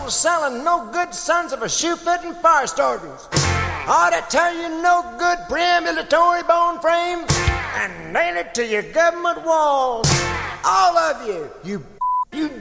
for selling no good sons of a shoe-fitting fire starters. Ought to tell you no good preambulatory bone frames and nail it to your government walls. All of you, you